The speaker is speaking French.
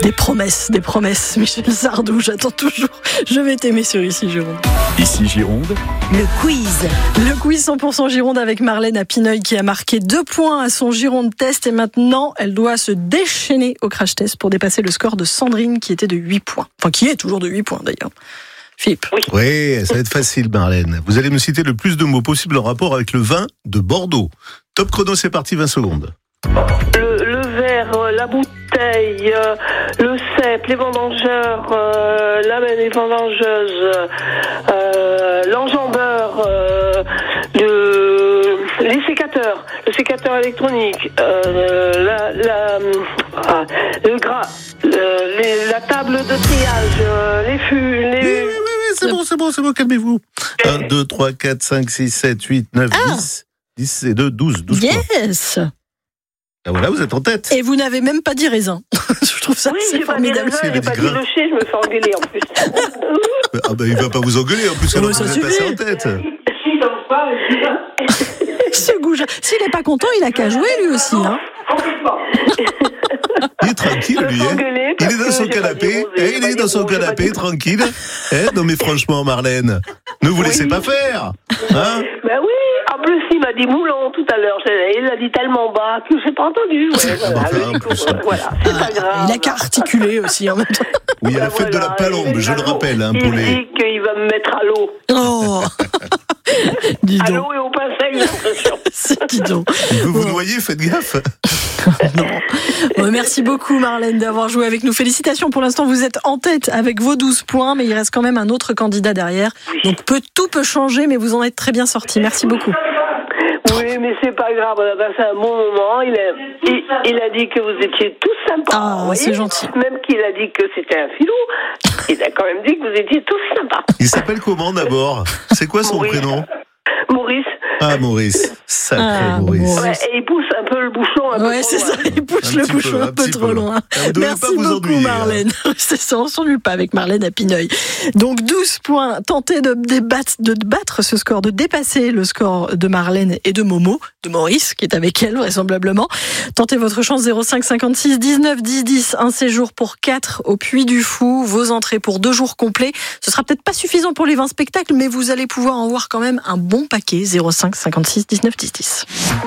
Des promesses. Michel Sardou, j'attends toujours. Je vais t'aimer sur Ici Gironde. Ici Gironde. Le quiz 100% Gironde avec Marlène Apineuil qui a marqué 2 points à son Gironde Test et maintenant elle doit se déchaîner au crash test pour dépasser le score de Sandrine qui était de 8 points. Enfin, qui est toujours de 8 points d'ailleurs. Philippe. Oui, ça va être facile, Marlène. Vous allez me citer le plus de mots possible en rapport avec le vin de Bordeaux. Top chrono, c'est parti, 20 secondes. Le verre, la bouteille, le cep, les vendangeurs, les vendangeuses, l'enjambeur, les sécateurs, le sécateur électronique, le gras, la table de triage, les fûts, les... Oui, c'est bon, calmez-vous. 1, 2, 3, 4, 5, 6, 7, 8, 9, 10. 10 et 2, 12 points. Yes. Ah, voilà, vous êtes en tête. Et vous n'avez même pas dit raisin. Je trouve ça c'est formidable. J'ai pas dit le chien, je me fais engueuler en plus. Ah il va pas vous engueuler en plus, alors vous êtes passé en tête. Ce goujat. S'il n'est pas content, il a qu'à jouer lui aussi. Hein. Il est tranquille, lui. Il est dans son canapé. Il est dans son canapé, tranquille. Non mais franchement, Marlène, ne vous laissez pas faire. Hein? Ben oui. En plus, il m'a dit moulon tout à l'heure. Il a dit tellement bas que je n'ai pas entendu. Voilà, c'est pas grave. Il a qu'à articuler aussi en même temps. Oui, il y a la fête de la Palombe, je le rappelle, hein, pour les... Il dit qu'il va me mettre à l'eau. Oh. Dis donc. À l'eau et au pain sec, j'ai l'impression. Dis donc. Il veut vous noyer, faites gaffe. Non. Bon, merci beaucoup Marlène d'avoir joué avec nous. Félicitations, pour l'instant vous êtes en tête avec vos 12 points, mais il reste quand même un autre candidat derrière. Donc tout peut changer, mais vous en êtes très bien sortis. Merci beaucoup. Oui, mais c'est pas grave, on a passé un bon moment. Il a dit que vous étiez tous sympas. Ah, c'est gentil. Même qu'il a dit que c'était un filou, il a quand même dit que vous étiez tous sympas. Il s'appelle comment d'abord? C'est quoi son prénom? Maurice. Ah, Maurice. Sacré Maurice. Ouais, et il pousse un peu le bouchon un peu trop loin. C'est ça, il pousse le bouchon un peu trop loin. Merci beaucoup Marlène. C'est ça, on ne s'ennuie pas avec Marlène Apineuil. Donc 12 points, tentez de battre ce score, de dépasser le score de Marlène et de Momo, de Maurice, qui est avec elle vraisemblablement. Tentez votre chance, 05 56 19 10 10, un séjour pour 4 au Puy du Fou, vos entrées pour 2 jours complets. Ce sera peut-être pas suffisant pour les 20 spectacles, mais vous allez pouvoir en voir quand même un bon paquet, 05 56 19 10 10.